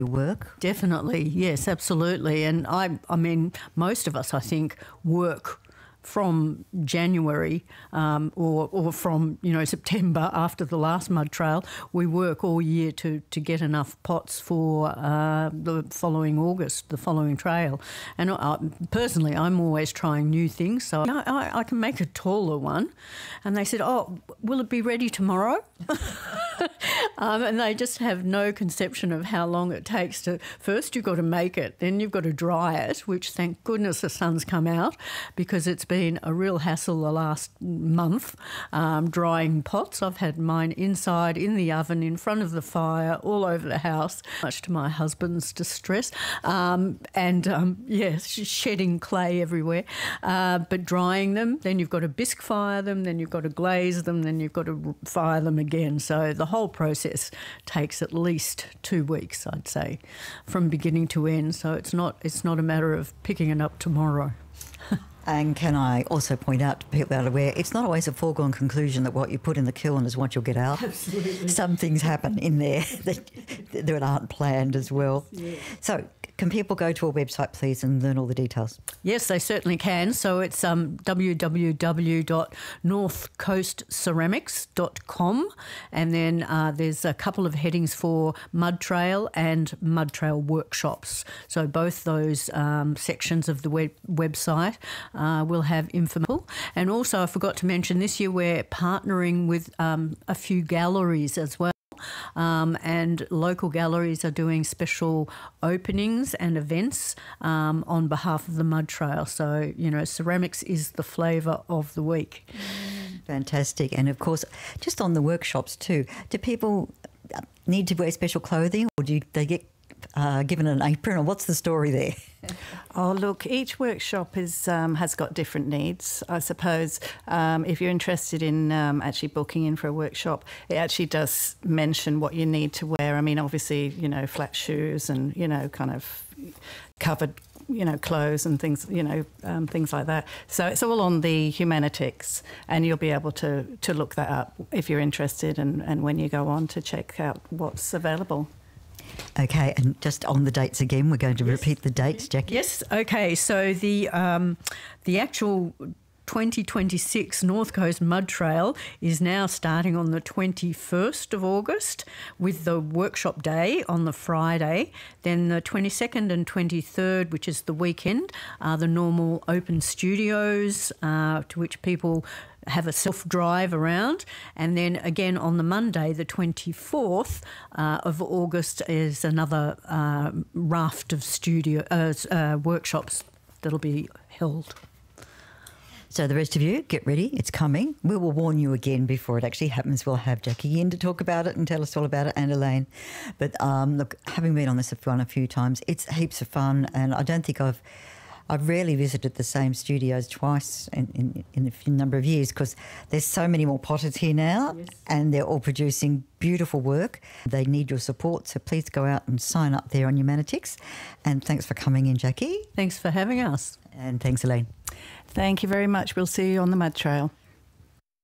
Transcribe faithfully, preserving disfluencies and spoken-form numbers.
work? Definitely, yes, absolutely. And I, I mean, most of us, I think, work from January um, or, or from, you know, September after the last mud trail. We work all year to, to get enough pots for uh, the following August, the following trail. And I, personally, I'm always trying new things. So I, I, I can make a taller one. And they said, oh, will it be ready tomorrow? um, and they just have no conception of how long it takes to, first you've got to make it, then you've got to dry it, which thank goodness the sun's come out, because it's been a real hassle the last month um, drying pots. I've had mine inside, in the oven, in front of the fire, all over the house, much to my husband's distress. Um, and, um, yeah, shedding clay everywhere. Uh, but drying them, then you've got to bisque fire them, then you've got to glaze them, then you've got to fire them again. So the whole process takes at least two weeks, I'd say, from beginning to end. So it's not, it's not a matter of picking it up tomorrow. And can I also point out to people out aware, it's not always a foregone conclusion that what you put in the kiln is what you'll get out. Absolutely. Some things happen in there that, that aren't planned as well. Yeah. So can people go to a website, please, and learn all the details? Yes, they certainly can. So it's um, w w w dot north coast ceramics dot com, and then uh, there's a couple of headings for Mud Trail and Mud Trail workshops. So both those um, sections of the web- website uh, will have info. And also I forgot to mention, this year we're partnering with um, a few galleries as well. Um, and local galleries are doing special openings and events um, on behalf of the Mud Trail. So, you know, ceramics is the flavour of the week. Fantastic. And, of course, just on the workshops too, do people need to wear special clothing, or do they get uh, given an apron, or what's the story there? Oh, look, each workshop is um, has got different needs. I suppose um, if you're interested in um, actually booking in for a workshop, it actually does mention what you need to wear. I mean, obviously, you know, flat shoes and, you know, kind of covered, you know, clothes and things, you know, um, things like that. So it's all on the Humanitix, and you'll be able to, to look that up if you're interested, and, and when you go on to check out what's available. Okay, and just on the dates again, we're going to Yes. repeat the dates, Jackie. Yes, okay. So the um, the actual twenty twenty-six North Coast Mud Trail is now starting on the twenty-first of August, with the workshop day on the Friday. Then the twenty-second and twenty-third, which is the weekend, are the normal open studios uh, to which people have a self-drive around. And then again on the Monday, the twenty-fourth uh, of August, is another uh, raft of studio uh, uh, workshops that'll be held. So the rest of you, get ready. It's coming. We will warn you again before it actually happens. We'll have Jackie in to talk about it and tell us all about it, and Elaine. But um, look, having been on this one a few times, it's heaps of fun, and I don't think I've I've rarely visited the same studios twice in, in, in a few number of years, because there's so many more potters here now. Yes. And they're all producing beautiful work. They need your support, so please go out and sign up there on Humanitix. And thanks for coming in, Jackie. Thanks for having us. And thanks, Elaine. Thank you very much. We'll see you on the Mud Trail.